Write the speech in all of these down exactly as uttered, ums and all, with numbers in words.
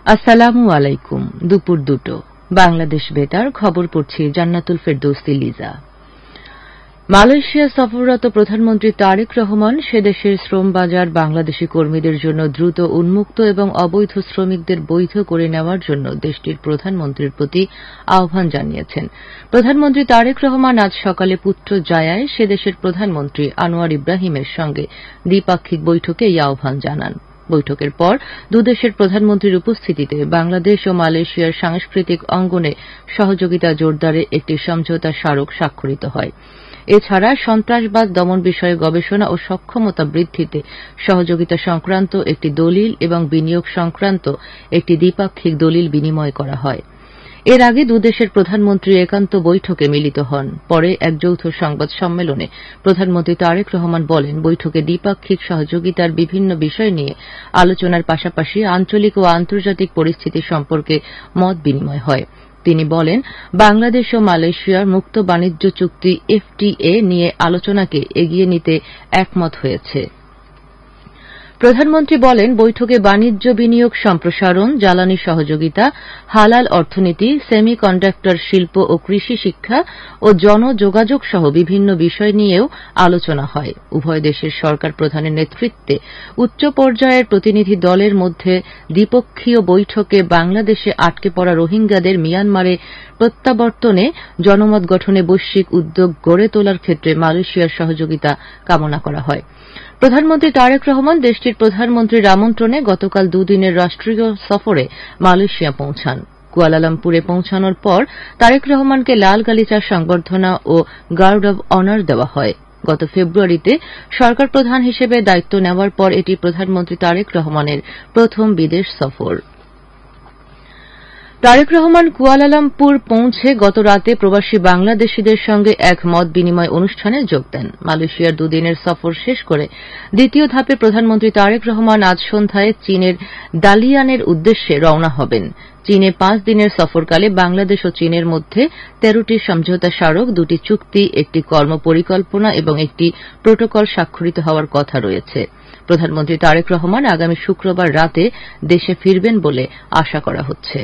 আসসালামু আলাইকুম। দুপুর দুটো বাংলাদেশ বেতার খবর পড়ছি জান্নাতুল ফেরদৌসী লিজা। মালয়েশিয়া সফররত প্রধানমন্ত্রী তারেক রহমান সেদেশের শ্রম বাজার বাংলাদেশি কর্মীদের জন্য দ্রুত উন্মুক্ত এবং অবৈধ শ্রমিকদের বৈধ করে নেওয়ার জন্য দেশটির প্রধানমন্ত্রীর প্রতি আহ্বান জানিয়েছেন। প্রধানমন্ত্রী তারেক রহমান আজ সকালে পুত্রজায়ায় সেদেশের প্রধানমন্ত্রী আনোয়ার ইব্রাহিমের সঙ্গে দ্বিপাক্ষিক বৈঠকে এই আহ্বান জানান। বৈঠকের পর দুদেশের প্রধানমন্ত্রীর উপস্থিতিতে বাংলাদেশ ও মালয়েশিয়ার সাংস্কৃতিক অঙ্গনে সহযোগিতা জোরদারে একটি সমঝোতা স্মারক স্বাক্ষরিত হয়। এছাড়া সন্ত্রাসবাদ দমন বিষয়ে গবেষণা ও সক্ষমতা বৃদ্ধিতে সহযোগিতা সংক্রান্ত একটি দলিল এবং বিনিয়োগ সংক্রান্ত একটি দ্বিপাক্ষিক দলিল বিনিময় করা হয়। এর আগে দুদেশের প্রধানমন্ত্রী একান্ত বৈঠকে মিলিত হন। পরে এক যৌথ সংবাদ সম্মেলনে প্রধানমন্ত্রী তারেক রহমান বলেন, বৈঠকে দ্বিপাক্ষিক সহযোগিতার বিভিন্ন বিষয় নিয়ে আলোচনার পাশাপাশি আঞ্চলিক ও আন্তর্জাতিক পরিস্থিতি সম্পর্কে মত বিনিময় হয়। তিনি বলেন, বাংলাদেশ ও মালয়েশিয়ার মুক্ত বাণিজ্য চুক্তি এফটিএ নিয়ে আলোচনাকে এগিয়ে নিতে একমত হয়েছে। প্রধানমন্ত্রী বলেন, বৈঠকে বাণিজ্য বিনিয়োগ সম্প্রসারণ, জ্বালানি সহযোগিতা, হালাল অর্থনীতি, সেমি কন্ডাক্টর শিল্প ও কৃষি শিক্ষা ও জনযোগাযোগ সহ বিভিন্ন বিষয় নিয়েও আলোচনা হয়। উভয় দেশের সরকার প্রধানের নেতৃত্বে উচ্চ পর্যায়ের প্রতিনিধি দলের মধ্যে দ্বিপক্ষীয় বৈঠকে বাংলাদেশে আটকে পড়া রোহিঙ্গাদের মিয়ানমারে প্রত্যাবর্তনে জনমত গঠনে বৈশ্বিক উদ্যোগ গড়ে তোলার ক্ষেত্রে মালয়েশিয়ার সহযোগিতা কামনা করা হয়। প্রধানমন্ত্রী তারেক রহমান দেশটির প্রধানমন্ত্রীর আমন্ত্রণে গতকাল দুদিনের রাষ্ট্রীয় সফরে মালয়েশিয়া পৌঁছান। কুয়ালালামপুরে পৌঁছানোর পর তারেক রহমানকে লাল গালিচার সংবর্ধনা ও গার্ড অব অনার দেওয়া হয়। গত ফেব্রুয়ারিতে সরকার প্রধান হিসেবে দায়িত্ব নেওয়ার পর এটি প্রধানমন্ত্রী তারেক রহমানের প্রথম বিদেশ সফর। তারেক রহমান কুয়ালালামপুর পৌঁছে গত রাতে প্রবাসী বাংলাদেশিদের সঙ্গে এক মত বিনিময় অনুষ্ঠানে যোগ দেন। মালয়েশিয়ার দুদিনের সফর শেষ করে দ্বিতীয় ধাপে প্রধানমন্ত্রী তারেক রহমান আজ সন্ধ্যায় চীনের দালিয়ানের উদ্দেশ্যে রওনা হবেন। চীনে পাঁচ দিনের সফরকালে বাংলাদেশ ও চীনের মধ্যে তেরোটি সমঝোতা স্মারক, দুটি চুক্তি, একটি কর্মপরিকল্পনা এবং একটি প্রোটোকল স্বাক্ষরিত হওয়ার কথা রয়েছে। প্রধানমন্ত্রী তারেক রহমান আগামী শুক্রবার রাতে দেশে ফিরবেন বলে আশা করা হচ্ছে।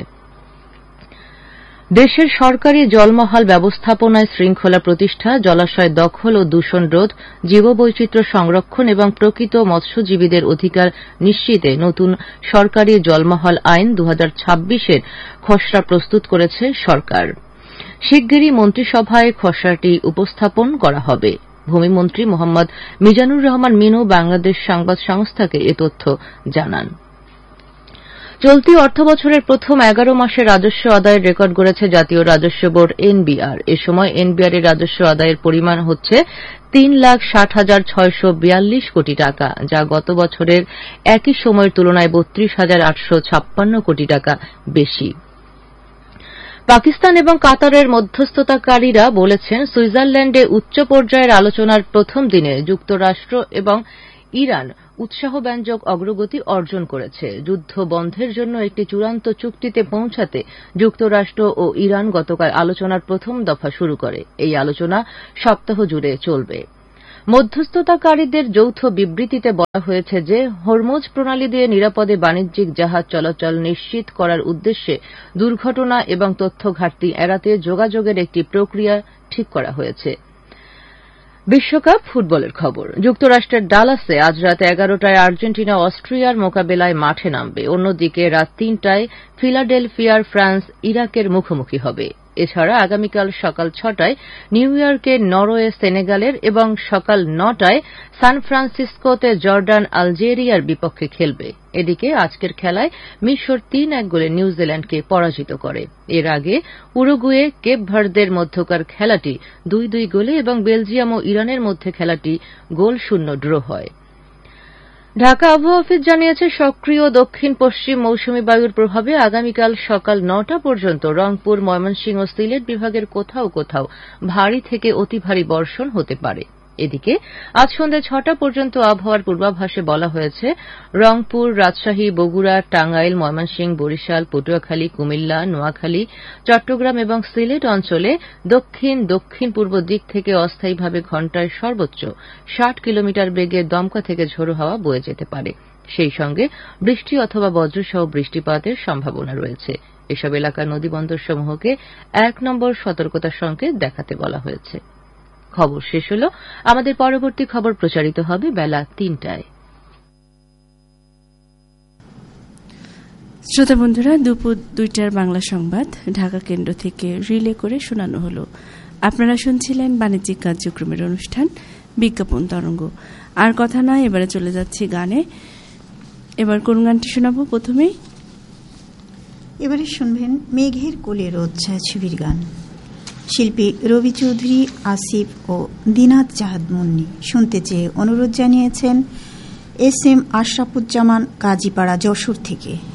দেশের সরকারি জলমহাল ব্যবস্থাপনায় শৃঙ্খলা প্রতিষ্ঠা, জলাশয় দখল ও দূষণ রোধ, জীববৈচিত্র্য সংরক্ষণ এবং প্রকৃত মৎস্যজীবীদের অধিকার নিশ্চিতে নতুন সরকারি জলমহাল আইন দু হাজার ছাব্বিশের খসড়া প্রস্তুত করেছে সরকার। শিগগিরই মন্ত্রিসভায় খসড়াটি উপস্থাপন করা হবে। ভূমিমন্ত্রী মোহাম্মদ মিজানুর রহমান মিনু বাংলাদেশ সংবাদ সংস্থাকে এ তথ্য জানান। চলতি অর্থবছরের প্রথম এগারো মাসে রাজস্ব আদায়ের রেকর্ড গড়েছে জাতীয় রাজস্ব বোর্ড এনবিআর। এ সময় এনবিআর এর রাজস্ব আদায়ের পরিমাণ হচ্ছে তিন লাখ ষাট হাজার ছয়শ বিয়াল্লিশ কোটি টাকা, যা গত বছরের একই সময়ের তুলনায় বত্রিশ হাজার আটশো ছাপ্পান্ন কোটি টাকা বেশি। পাকিস্তান এবং কাতারের মধ্যস্থতাকারীরা বলেছেন, সুইজারল্যান্ডে উচ্চ পর্যায়ের আলোচনার প্রথম দিনে যুক্তরাষ্ট্র এবং ইরান উৎসাহব্যঞ্জক অগ্রগতি অর্জন করেছে। যুদ্ধ বন্ধের জন্য একটি চূড়ান্ত চুক্তিতে পৌঁছাতে যুক্তরাষ্ট্র ও ইরান গতকাল আলোচনার প্রথম দফা শুরু করে। এই আলোচনা সপ্তাহ জুড়ে চলবে। মধ্যস্থতাকারীদের যৌথ বিবৃতিতে বলা হয়েছে যে, হরমুজ প্রণালী দিয়ে নিরাপদে বাণিজ্যিক জাহাজ চলাচল নিশ্চিত করার উদ্দেশ্যে দুর্ঘটনা এবং তথ্য ঘাটতি এড়াতে যোগাযোগের একটি প্রক্রিয়া ঠিক করা হয়েছে। বিশ্বকাপ ফুটবলের খবর। যুক্তরাষ্ট্রের ডালাসে আজ রাত এগারোটায় আর্জেন্টিনা অস্ট্রিয়ার মোকাবেলায় মাঠে নামবে। অন্যদিকে রাত তিনটায় ফিলাডেলফিয়ার ফ্রান্স ইরাকের মুখোমুখি হবে। এছাড়া আগামীকাল সকাল ছটায় নিউ ইয়র্কে নরওয়ে সেনেগালের এবং সকাল নটায় সান ফ্রান্সিসকোতে জর্ডান আলজেরিয়ার বিপক্ষে খেলবে। এদিকে আজকের খেলায় মিশর তিন এক গোলে নিউজিল্যান্ডকে পরাজিত করে। এর আগে উরুগুয়ে কেপ ভার্দের মধ্যকার খেলাটি দুই দুই গোলে এবং বেলজিয়াম ও ইরানের মধ্যে খেলাটি গোল শূন্য ড্র হয়। ঢাকা আবহাওয়া অফিস জানিয়েছে, সক্রিয় দক্ষিণ পশ্চিম মৌসুমী বায়ুর প্রভাবে আগামীকাল সকাল নটা পর্যন্ত রংপুর, ময়মনসিংহ ও সিলেট বিভাগের কোথাও কোথাও ভারী থেকে অতি ভারী বর্ষণ হতে পারে। এদিকে আজ সন্ধ্যা ছটা পর্যন্ত আবহাওয়ার পূর্বাভাসে বলা হয়েছে, রংপুর, রাজশাহী, বগুড়া, টাঙ্গাইল, ময়মনসিংহ, বরিশাল, পটুয়াখালী, কুমিল্লা, নোয়াখালী, চট্টগ্রাম এবং সিলেট অঞ্চলে দক্ষিণ দক্ষিণ পূর্ব দিক থেকে অস্থায়ীভাবে ঘণ্টায় সর্বোচ্চ ষাট কিলোমিটার বেগে দমকা থেকে ঝোড়ো হাওয়া বয়ে যেতে পারে। সেই সঙ্গে বৃষ্টি অথবা বজ্রসহ বৃষ্টিপাতের সম্ভাবনা রয়েছে। এসব এলাকার নদীবন্দরসমূহকে এক নম্বর সতর্কতা সংকেত দেখাতে বলা হয়েছে। খবর শেষ হল। আমাদের পরবর্তী খবর প্রচারিত হবে বেলা তিনটায়। শ্রোতা বন্ধুরা, দুপুর দুইটার বাংলা সংবাদ ঢাকা কেন্দ্র থেকে রিলে করে শোনানো হল। আপনারা শুনছিলেন বাণিজ্যিক কার্যক্রমের অনুষ্ঠান বিজ্ঞাপন তরঙ্গ। আর কথা নয়, এবারে চলে যাচ্ছি গানে। এবার কোন গানটি শোনাবো? প্রথমেই এবারে শুনবেন মেঘের কোলে রোদ ছায়া ছবির গান। শিল্পী রবি চৌধুরী, আসিফ ও দিনাত জাহাদ মুন্নি। শুনতে চেয়ে অনুরোধ জানিয়েছেন এস এম আশরাফুজ্জামান, কাজীপাড়া, যশোর থেকে।